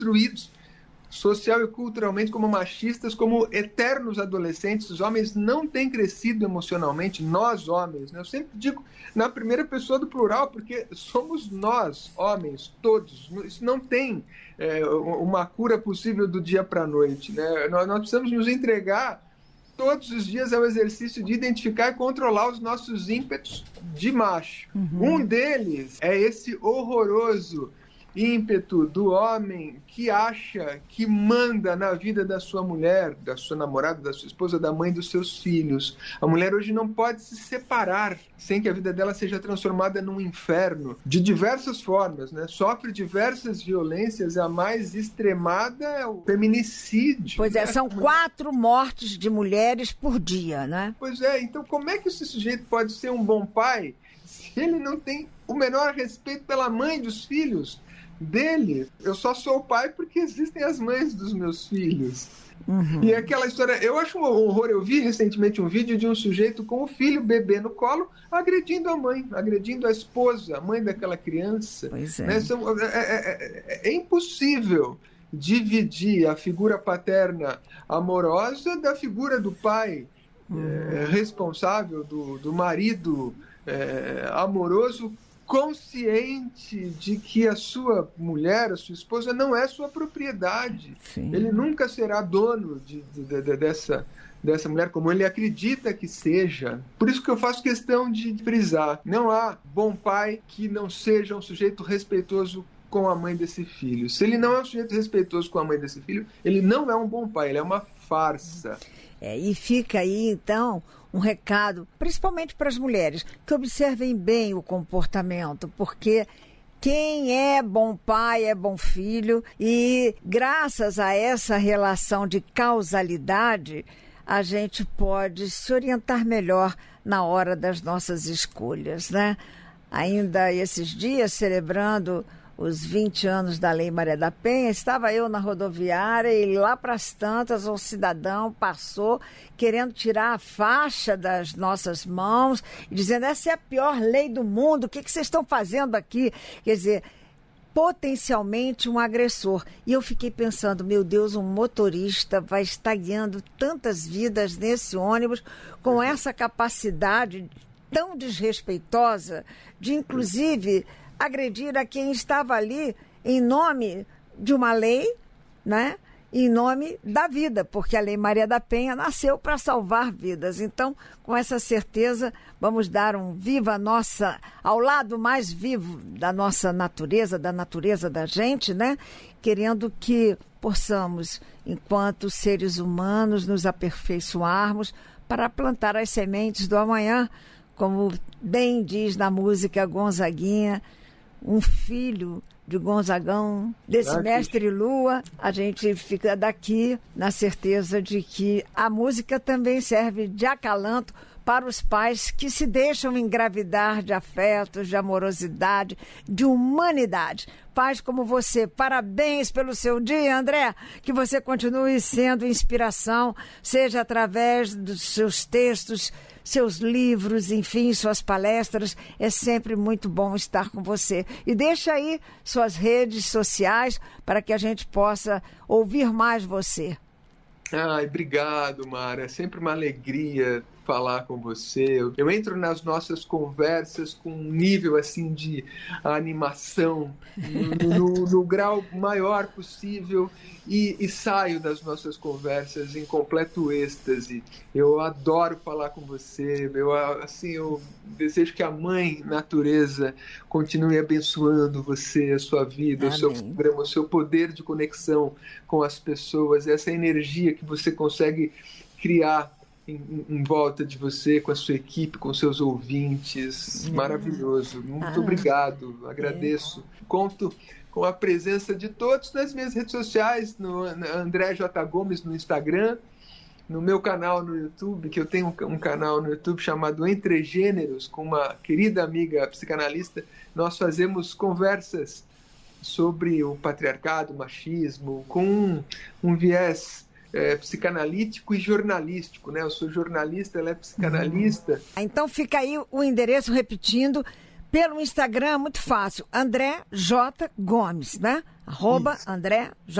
construídos social e culturalmente como machistas, como eternos adolescentes. Os homens não têm crescido emocionalmente, nós homens, né? Eu sempre digo na primeira pessoa do plural, porque somos nós, homens, todos. Isso não tem uma cura possível do dia para a noite, né? Nós precisamos nos entregar todos os dias ao exercício de identificar e controlar os nossos ímpetos de macho. Um deles é esse horroroso ímpeto do homem que acha que manda na vida da sua mulher, da sua namorada, da sua esposa, da mãe dos seus filhos. A mulher hoje não pode se separar sem que a vida dela seja transformada num inferno, de diversas formas, né? Sofre diversas violências, a mais extremada é o feminicídio. Pois é, são 4 mortes de mulheres por dia, né? Pois é, então como é que esse sujeito pode ser um bom pai se ele não tem o menor respeito pela mãe dos filhos dele? Eu só sou pai porque existem as mães dos meus filhos. E aquela história, eu acho um horror. Eu vi recentemente um vídeo de um sujeito com o filho bebê no colo agredindo a mãe, agredindo a esposa, a mãe daquela criança. Pois é. Né? É impossível dividir a figura paterna amorosa da figura do pai responsável, do marido amoroso, consciente de que a sua mulher, a sua esposa, não é sua propriedade. Sim. Ele nunca será dono dessa mulher como ele acredita que seja. Por isso que eu faço questão de frisar: não há bom pai que não seja um sujeito respeitoso com a mãe desse filho. Se ele não é um sujeito respeitoso com a mãe desse filho, ele não é um bom pai, ele é uma farsa. E fica aí, então, um recado, principalmente para as mulheres, que observem bem o comportamento, porque quem é bom pai é bom filho, e graças a essa relação de causalidade, a gente pode se orientar melhor na hora das nossas escolhas, né? Ainda esses dias, celebrando os 20 anos da Lei Maria da Penha, estava eu na rodoviária e lá para as tantas um cidadão passou querendo tirar a faixa das nossas mãos e dizendo: essa é a pior lei do mundo, o que vocês estão fazendo aqui? Quer dizer, potencialmente um agressor. E eu fiquei pensando, meu Deus, um motorista vai estar guiando tantas vidas nesse ônibus com essa capacidade tão desrespeitosa de, inclusive, agredir a quem estava ali em nome de uma lei, né? Em nome da vida, porque a Lei Maria da Penha nasceu para salvar vidas. Então, com essa certeza, vamos dar um viva nossa, ao lado mais vivo da nossa natureza, da natureza da gente, né? Querendo que possamos, enquanto seres humanos, nos aperfeiçoarmos para plantar as sementes do amanhã, como bem diz na música Gonzaguinha, um filho de Gonzagão, desse mestre Lua. A gente fica daqui na certeza de que a música também serve de acalanto para os pais que se deixam engravidar de afetos, de amorosidade, de humanidade. Pais como você, parabéns pelo seu dia, André, que você continue sendo inspiração, seja através dos seus textos, seus livros, enfim, suas palestras. É sempre muito bom estar com você. E deixa aí suas redes sociais para que a gente possa ouvir mais você. Ai, obrigado, Mara. É sempre uma alegria falar com você. Eu entro nas nossas conversas com um nível assim de animação no grau maior possível e saio das nossas conversas em completo êxtase. Eu adoro falar com você. Eu desejo que a Mãe Natureza continue abençoando você, a sua vida, o seu programa, o seu poder de conexão com as pessoas, essa energia que você consegue criar em volta de você, com a sua equipe, com seus ouvintes. Maravilhoso. Muito obrigado. Agradeço. Conto com a presença de todos nas minhas redes sociais, no André J. Gomes no Instagram, no meu canal no YouTube, que eu tenho um canal no YouTube chamado Entre Gêneros, com uma querida amiga psicanalista. Nós fazemos conversas sobre o patriarcado, o machismo, com um viés psicanalítico e jornalístico, né? Eu sou jornalista, ela é psicanalista. Então fica aí o endereço, repetindo, pelo Instagram, muito fácil, André J. Gomes, né? @André